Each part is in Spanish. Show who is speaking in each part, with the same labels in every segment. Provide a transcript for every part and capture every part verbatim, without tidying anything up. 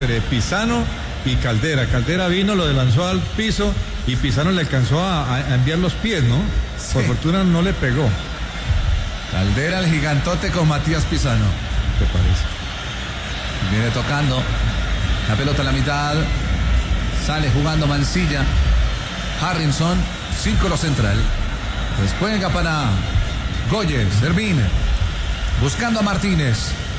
Speaker 1: entre Pisano y Caldera. Caldera vino, lo lanzó al piso y Pisano le alcanzó a, a enviar los pies, ¿no? Sí. Por fortuna no le pegó.
Speaker 2: Caldera, el gigantote con Matías Pisano.
Speaker 1: ¿Qué parece?
Speaker 2: Viene tocando la pelota a la mitad. Sale jugando Mancilla. Harrison, círculo central. Descuelga para Goyes, Servín. Buscando a Martínez.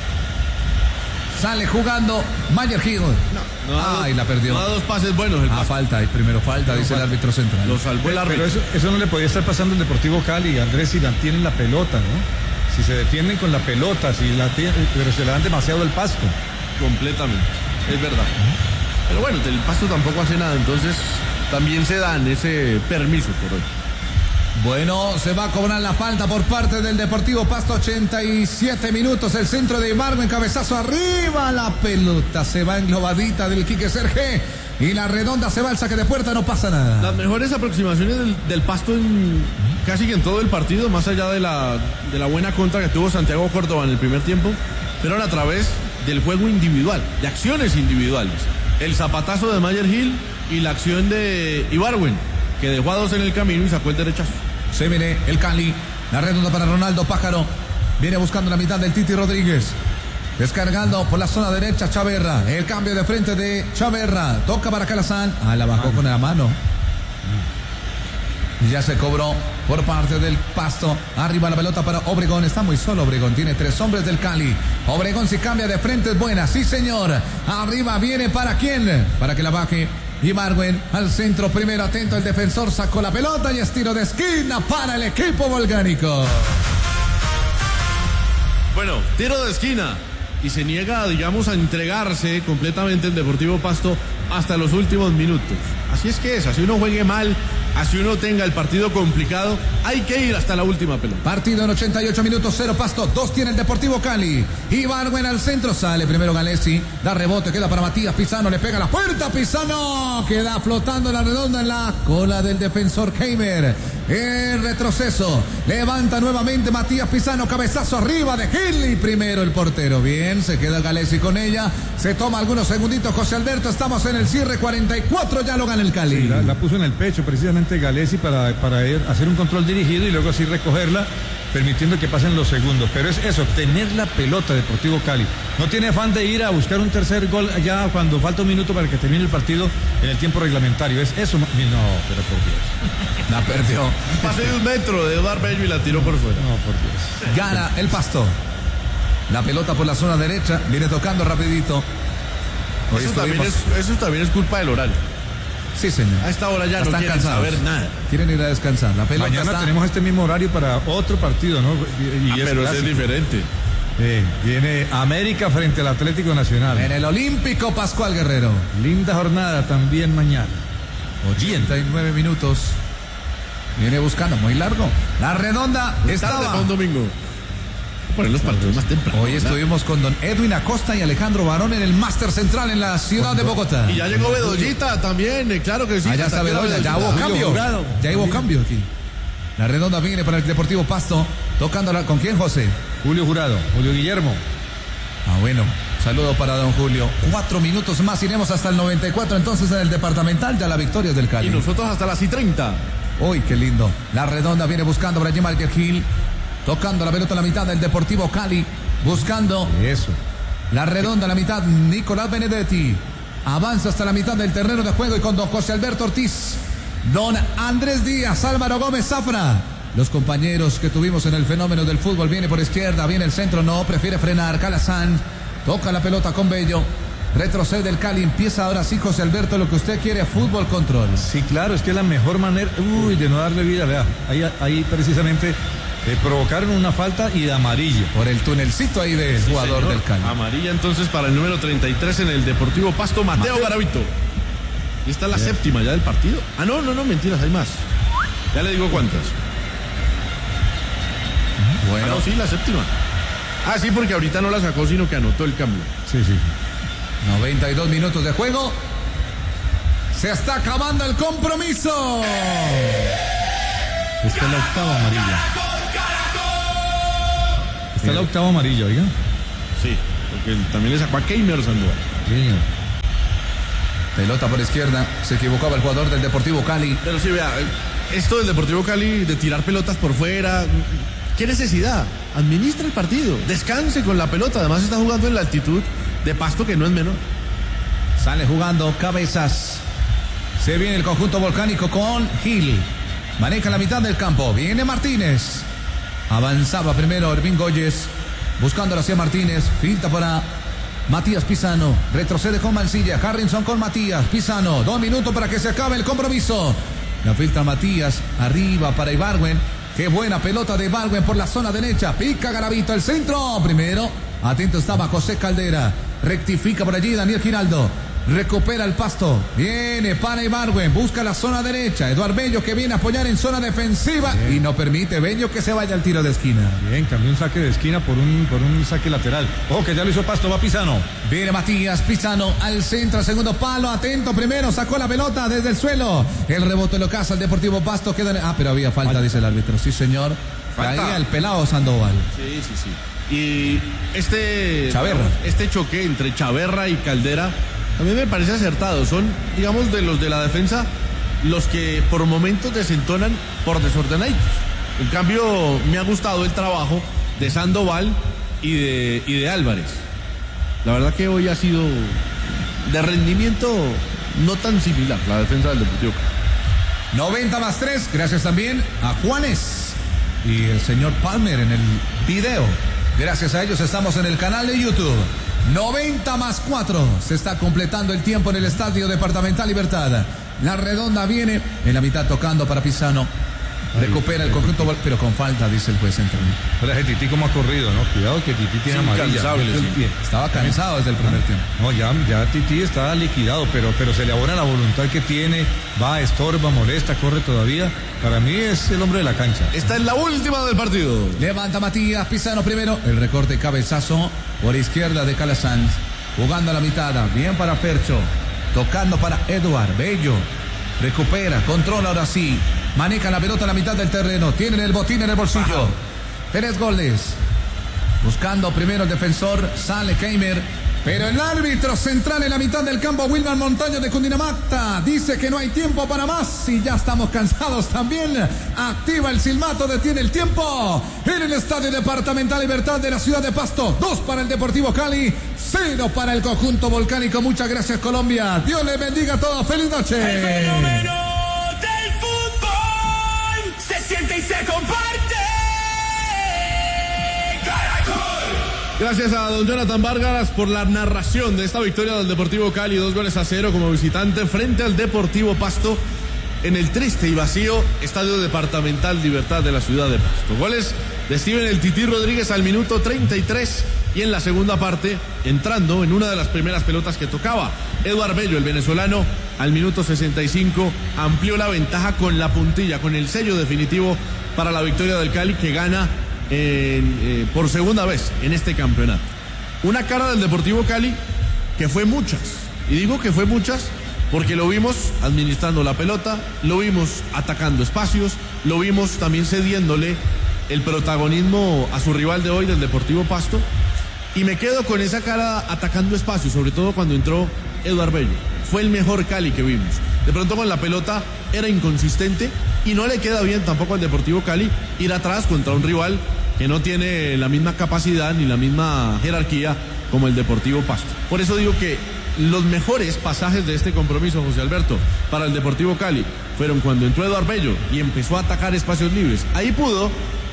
Speaker 2: Sale jugando Mayer Hill.
Speaker 3: No, no
Speaker 2: Ay, la perdió.
Speaker 3: No da dos pases buenos. El
Speaker 2: ah,
Speaker 3: pase.
Speaker 2: falta. Primero falta, no, dice falta. El árbitro central.
Speaker 3: Lo salvó el árbitro.
Speaker 1: Pero eso, eso no le podía estar pasando al Deportivo Cali, Andrés, si mantienen la pelota, ¿no? Si se defienden con la pelota, si la tienen, pero se le dan demasiado el pasto.
Speaker 3: Completamente. Es verdad. Pero bueno, el pasto tampoco hace nada, entonces también se dan ese permiso por hoy.
Speaker 2: Bueno, se va a cobrar la falta por parte del Deportivo Pasto, ochenta y siete minutos, el centro de Ibargüen, cabezazo arriba, la pelota se va englobadita del Quique Serge y la redonda se va al saque de puerta, no pasa nada.
Speaker 3: Las mejores aproximaciones del, del Pasto en casi que en todo el partido, más allá de la, de la buena contra que tuvo Santiago Córdoba en el primer tiempo, pero a través del juego individual, de acciones individuales. El zapatazo de Mayer Hill y la acción de Ibargüen, que dejó a dos en el camino y sacó el derechazo.
Speaker 2: Se viene el Cali, la redonda para Ronaldo Pájaro, viene buscando la mitad del Titi Rodríguez, descargando por la zona derecha Chaverra, el cambio de frente de Chaverra, toca para Calazán, ah, la bajó con la mano, y ya se cobró por parte del Pasto, arriba la pelota para Obregón, está muy solo Obregón, tiene tres hombres del Cali, Obregón si cambia de frente es buena, sí señor, arriba viene para quién, para que la baje Ibargüen al centro, primero atento el defensor, sacó la pelota y es tiro de esquina para el equipo volcánico.
Speaker 3: Bueno, tiro de esquina y se niega, digamos, a entregarse completamente el Deportivo Pasto hasta los últimos minutos. Así es que es, así uno juegue mal, así uno tenga el partido complicado, hay que ir hasta la última pelota.
Speaker 2: Partido en ochenta y ocho minutos, cero Pasto, dos tiene el Deportivo Cali. Ibargüen al centro, sale primero Galesi, da rebote, queda para Matías Pisano, le pega la puerta, Pisano, queda flotando la redonda en la cola del defensor Keimer. El retroceso, levanta nuevamente Matías Pisano, cabezazo arriba de Gil y primero el portero. Bien, se queda Galesi con ella, se toma algunos segunditos José Alberto, estamos en el cierre, cuarenta y cuatro, ya lo gana el Cali.
Speaker 1: Sí, la, la puso en el pecho precisamente Galesi para, para ir, hacer un control dirigido y luego así recogerla, permitiendo que pasen los segundos. Pero es eso, tener la pelota Deportivo Cali. No tiene afán de ir a buscar un tercer gol ya cuando falta un minuto para que termine el partido en el tiempo reglamentario. Es eso. No, pero por Dios.
Speaker 2: La perdió.
Speaker 3: Un pase de un metro de Eduardo Bello y la tiró por fuera.
Speaker 1: No, por Dios.
Speaker 2: Gana el Pasto. La pelota por la zona derecha, viene tocando rapidito.
Speaker 3: Eso también, es, eso también es culpa del horario.
Speaker 2: Sí, señor.
Speaker 3: A esta hora ya
Speaker 2: Están
Speaker 3: no quieren
Speaker 2: cansados.
Speaker 3: saber nada.
Speaker 2: Quieren ir a descansar. La pelota
Speaker 1: Mañana
Speaker 2: está...
Speaker 1: tenemos este mismo horario para otro partido, ¿no? Y, y
Speaker 3: ah,
Speaker 1: es
Speaker 3: pero ese es diferente.
Speaker 1: Eh, viene América frente al Atlético Nacional.
Speaker 2: En el Olímpico Pascual Guerrero.
Speaker 1: Linda jornada también mañana.
Speaker 2: ochenta y nueve minutos. Viene buscando, muy largo. La redonda estaba.
Speaker 3: Un domingo. Poner los partidos más temprano.
Speaker 2: Hoy estuvimos con don Edwin Acosta y Alejandro Barón en el Máster Central en la ciudad de Bogotá.
Speaker 3: Y ya llegó Bedollita también, eh, claro que sí.
Speaker 2: Allá está Bedoya, ya hubo cambio. Jurado. Ya hubo cambio aquí. La redonda viene para el Deportivo Pasto. Tocándola, ¿con quién, José?
Speaker 1: Julio Jurado, Julio Guillermo.
Speaker 2: Ah, bueno. Saludo para don Julio. Cuatro minutos más, iremos hasta el noventa y cuatro entonces en el departamental, ya la victoria es del Cali.
Speaker 3: Y nosotros hasta las y treinta.
Speaker 2: Uy, qué lindo. La redonda viene buscando para Mayer Hill. Tocando la pelota a la mitad del Deportivo Cali. Buscando.
Speaker 1: Eso.
Speaker 2: La redonda a la mitad, Nicolás Benedetti. Avanza hasta la mitad del terreno de juego y con don José Alberto Ortiz. Don Andrés Díaz, Álvaro Gómez Zafra. Los compañeros que tuvimos en el fenómeno del fútbol. Viene por izquierda, viene el centro, no, prefiere frenar. Calazán. Toca la pelota con Bello. Retrocede el Cali, empieza ahora sí, José Alberto, lo que usted quiere, fútbol control.
Speaker 1: Sí, claro, es que es la mejor manera, uy, de no darle vida, vea, ahí, ahí precisamente eh, provocaron una falta y de amarilla.
Speaker 2: Por el tunelcito ahí del sí, jugador señor. Del Cali.
Speaker 3: Amarilla entonces para el número treinta y tres en el Deportivo Pasto, Mateo, Mateo. Garavito. Y esta es la Bien. Séptima ya del partido. Ah, no, no, no, mentiras, hay más. Ya le digo cuántas. Bueno. Ah, no, sí, la séptima. Ah, sí, porque ahorita no la sacó, sino que anotó el cambio.
Speaker 1: Sí, sí.
Speaker 2: noventa y dos minutos de juego. Se está acabando el compromiso.
Speaker 1: Esta es la octava amarilla. Esta es la octava amarilla, oiga.
Speaker 3: Sí, porque también le sacó a Keimer Sandoval.
Speaker 1: Sí.
Speaker 2: Pelota por izquierda, se equivocaba el jugador del Deportivo Cali.
Speaker 3: Pero sí, vea, esto del Deportivo Cali de tirar pelotas por fuera, ¿qué necesidad? Administra el partido, descanse con la pelota, además está jugando en la altitud de Pasto que no es menor.
Speaker 2: Sale jugando Cabezas. Se viene el conjunto volcánico con Gil. Maneja la mitad del campo, viene Martínez. Avanzaba primero Ervin Goyes, buscándolo hacia Martínez, finta para Matías Pisano, retrocede con Mancilla, Harrison con Matías Pisano, dos minutos para que se acabe el compromiso. La filtra Matías, arriba para Ibargüen, qué buena pelota de Ibargüen por la zona derecha, pica Garavito el centro, primero, atento estaba José Caldera, rectifica por allí Daniel Giraldo. Recupera el Pasto, viene para Ibargüen, busca la zona derecha, Eduardo Bello que viene a apoyar en zona defensiva. Bien. Y no permite Bello que se vaya al tiro de esquina.
Speaker 1: Bien, cambió un saque de esquina por un, por un saque lateral. Ojo que ya lo hizo Pasto, va Pisano.
Speaker 2: Viene Matías Pisano al centro, segundo palo, atento primero, sacó la pelota desde el suelo. El rebote lo caza el Deportivo Pasto, queda en... Ah, pero había falta, falta, dice el árbitro. Sí, señor. Falta. Caía el pelado Sandoval.
Speaker 3: Sí, sí, sí. Y este...
Speaker 2: Chaverra.
Speaker 3: Este choque entre Chaverra y Caldera a mí me parece acertado. Son, digamos, de los de la defensa los que por momentos desentonan por desordenaditos. En cambio, me ha gustado el trabajo de Sandoval y de, y de Álvarez. La verdad que hoy ha sido de rendimiento no tan similar la defensa del Deportivo Cali.
Speaker 2: noventa más tres, gracias también a Juanes y el señor Palmer en el video. Gracias a ellos estamos en el canal de YouTube. noventa más cuatro, se está completando el tiempo en el Estadio Departamental Libertad. La redonda viene en la mitad tocando para Pisano. Recupera el conjunto, pero con falta, dice el juez central.
Speaker 1: Pero ese Titi como ha corrido, ¿no? Cuidado que Titi tiene amarilla.
Speaker 2: Sí. Estaba cansado desde el primer
Speaker 1: ah,
Speaker 2: tiempo.
Speaker 1: No, ya, ya Titi está liquidado, pero, pero se le abona la voluntad que tiene. Va, estorba, molesta, corre todavía. Para mí es el hombre de la cancha.
Speaker 3: Esta es la última del partido.
Speaker 2: Levanta Matías Pisano primero. El recorte cabezazo por izquierda de Calasanz. Jugando a la mitad. Bien para Percho. Tocando para Eduard Bello. Recupera, controla ahora sí. Maneja la pelota a la mitad del terreno. Tienen el botín en el bolsillo. Ajá. Tres goles. Buscando primero el defensor. Sale Keimer. Pero el árbitro central en la mitad del campo, Wilman Montaño de Cundinamarca, dice que no hay tiempo para más y ya estamos cansados también. Activa el silbato, detiene el tiempo en el Estadio Departamental Libertad de la ciudad de Pasto. Dos para el Deportivo Cali, cero para el conjunto volcánico. Muchas gracias, Colombia. Dios les bendiga a todos. Feliz noche.
Speaker 4: El fenómeno del fútbol se siente y se comparte.
Speaker 3: Gracias a don Jonathan Vargas por la narración de esta victoria del Deportivo Cali, dos goles a cero como visitante frente al Deportivo Pasto en el triste y vacío Estadio Departamental Libertad de la ciudad de Pasto. Goles de Steven El Tití Rodríguez al minuto treinta y tres y en la segunda parte, entrando en una de las primeras pelotas que tocaba, Eduard Bello, el venezolano, al minuto sesenta y cinco, amplió la ventaja con la puntilla, con el sello definitivo para la victoria del Cali que gana En, eh, por segunda vez en este campeonato. Una cara del Deportivo Cali que fue muchas, y digo que fue muchas porque lo vimos administrando la pelota, lo vimos atacando espacios, lo vimos también cediéndole el protagonismo a su rival de hoy del Deportivo Pasto, y me quedo con esa cara atacando espacios, sobre todo cuando entró Eduard Bello. Fue el mejor Cali que vimos. De pronto con la pelota era inconsistente y no le queda bien tampoco al Deportivo Cali ir atrás contra un rival que no tiene la misma capacidad ni la misma jerarquía como el Deportivo Pasto. Por eso digo que los mejores pasajes de este compromiso, José Alberto, para el Deportivo Cali fueron cuando entró Eduard Bello y empezó a atacar espacios libres. Ahí pudo,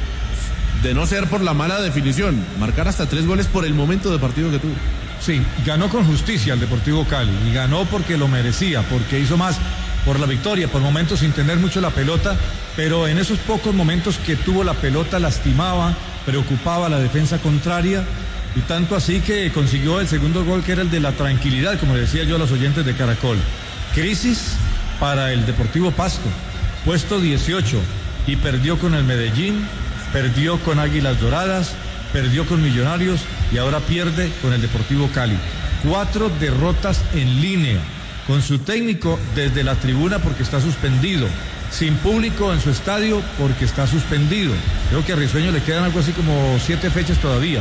Speaker 3: de no ser por la mala definición, marcar hasta tres goles por el momento de partido que tuvo.
Speaker 1: Sí, ganó con justicia el Deportivo Cali y ganó porque lo merecía, porque hizo más por la victoria, por momentos sin tener mucho la pelota, pero en esos pocos momentos que tuvo la pelota lastimaba, preocupaba a la defensa contraria y tanto así que consiguió el segundo gol que era el de la tranquilidad, como le decía yo a los oyentes de Caracol. Crisis para el Deportivo Pasto, puesto dieciocho y perdió con el Medellín, perdió con Águilas Doradas, perdió con Millonarios y ahora pierde con el Deportivo Cali. Cuatro derrotas en línea, con su técnico desde la tribuna porque está suspendido, sin público en su estadio porque está suspendido. Creo que a Risueño le quedan algo así como siete fechas todavía,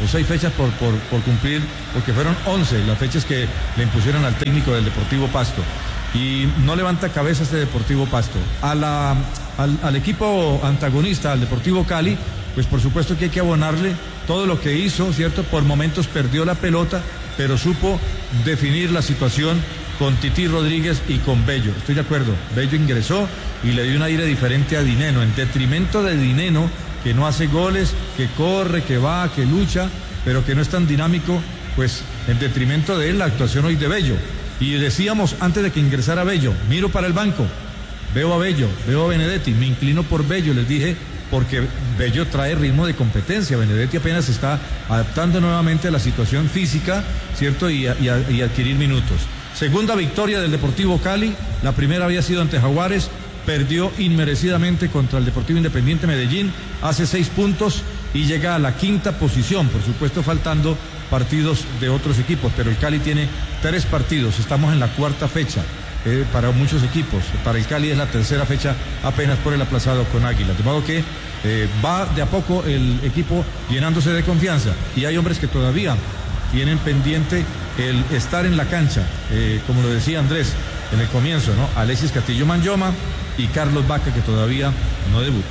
Speaker 1: o seis fechas por, por, por cumplir, porque fueron once las fechas que le impusieron al técnico del Deportivo Pasto. Y no levanta cabeza este Deportivo Pasto. A la, al, al equipo antagonista, al Deportivo Cali, pues por supuesto que hay que abonarle todo lo que hizo, ¿cierto? Por momentos perdió la pelota, pero supo definir la situación con Tití Rodríguez y con Bello. Estoy de acuerdo, Bello ingresó y le dio un aire diferente a Dineno, en detrimento de Dineno, que no hace goles, que corre, que va, que lucha, pero que no es tan dinámico, pues en detrimento de él la actuación hoy de Bello. Y decíamos antes de que ingresara Bello, miro para el banco, veo a Bello, veo a Benedetti, me inclino por Bello, les dije, porque Bello trae ritmo de competencia. Benedetti apenas se está adaptando nuevamente a la situación física, ¿cierto? Y, a, y, a, y adquirir minutos. Segunda victoria del Deportivo Cali, la primera había sido ante Jaguares, perdió inmerecidamente contra el Deportivo Independiente Medellín, hace seis puntos y llega a la quinta posición, por supuesto faltando partidos de otros equipos, pero el Cali tiene tres partidos, estamos en la cuarta fecha. Eh, para muchos equipos, para el Cali es la tercera fecha apenas por el aplazado con Águila, de modo que eh, va de a poco el equipo llenándose de confianza y hay hombres que todavía tienen pendiente el estar en la cancha, eh, como lo decía Andrés en el comienzo, ¿no? Alexis Castillo Manyoma y Carlos Vaca, que todavía no debuta.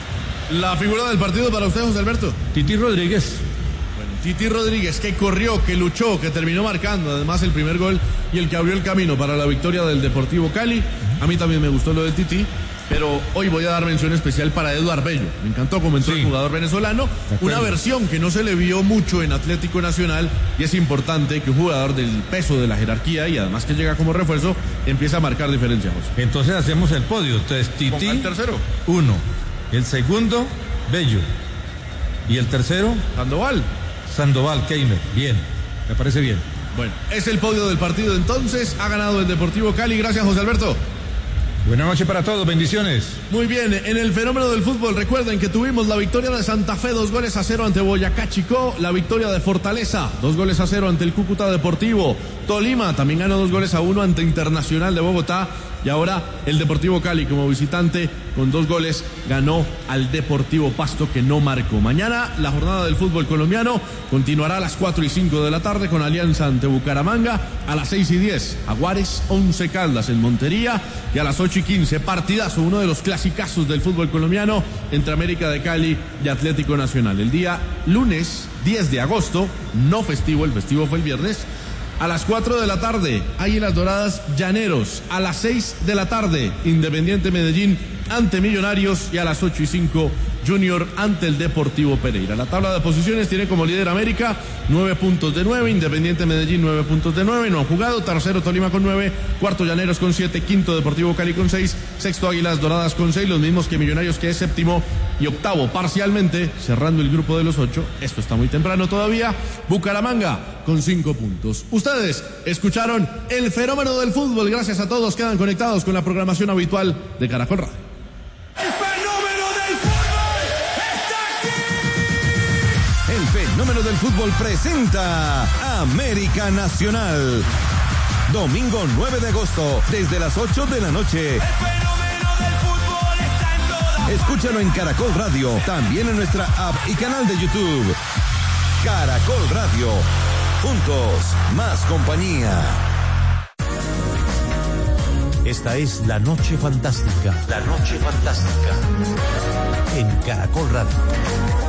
Speaker 3: La figura del partido para usted, José Alberto.
Speaker 1: Tití Rodríguez.
Speaker 3: Tití Rodríguez, que corrió, que luchó, que terminó marcando además el primer gol y el que abrió el camino para la victoria del Deportivo Cali. A mí también me gustó lo de Tití, pero hoy voy a dar mención especial para Eduard Bello. Me encantó, comentó sí. El jugador venezolano, una versión que no se le vio mucho en Atlético Nacional, y es importante que un jugador del peso de la jerarquía y además que llega como refuerzo empiece a marcar diferencia, José.
Speaker 1: Entonces hacemos el podio. Entonces Tití,
Speaker 3: el tercero,
Speaker 1: uno, el segundo Bello y el tercero
Speaker 3: Sandoval.
Speaker 1: Sandoval, Keimer, bien, me parece bien.
Speaker 3: Bueno, es el podio del partido entonces, ha ganado el Deportivo Cali, gracias José Alberto.
Speaker 1: Buenas noches para todos, bendiciones.
Speaker 3: Muy bien, en el fenómeno del fútbol recuerden que tuvimos la victoria de Santa Fe, dos goles a cero ante Boyacá Chicó, la victoria de Fortaleza, dos goles a cero ante el Cúcuta Deportivo, Tolima también ganó dos goles a uno ante Internacional de Bogotá, y ahora el Deportivo Cali como visitante con dos goles ganó al Deportivo Pasto, que no marcó. Mañana la jornada del fútbol colombiano continuará a las cuatro y cinco de la tarde con Alianza ante Bucaramanga, a las seis y diez Jaguares Once Caldas en Montería, y a las ocho y quince partidazo, uno de los clasicazos del fútbol colombiano entre América de Cali y Atlético Nacional. El día lunes diez de agosto, no festivo, el festivo fue el viernes. A las cuatro de la tarde, Águilas Doradas Llaneros. A las seis de la tarde, Independiente Medellín ante Millonarios. Y a las ocho y cinco, Junior ante el Deportivo Pereira. La tabla de posiciones tiene como líder América, nueve puntos de nueve. Independiente Medellín, nueve puntos de nueve. No han jugado. Tercero, Tolima con nueve. Cuarto, Llaneros con siete. Quinto, Deportivo Cali con seis. Sexto, Águilas Doradas con seis. Los mismos que Millonarios, que es séptimo. Y octavo, parcialmente, cerrando el grupo de los ocho. Esto está muy temprano todavía. Bucaramanga con cinco puntos. Ustedes escucharon el fenómeno del fútbol. Gracias a todos. Quedan conectados con la programación habitual de Caracol Radio.
Speaker 4: El fenómeno del fútbol está aquí.
Speaker 5: El fenómeno del fútbol presenta América Nacional. Domingo nueve de agosto, desde las ocho de la noche.
Speaker 4: El fenómeno del fútbol está en todas.
Speaker 5: Escúchalo en Caracol Radio, también en nuestra app y canal de YouTube. Caracol Radio. Juntos, más compañía. Esta es La Noche Fantástica. La Noche Fantástica. En Caracol Radio.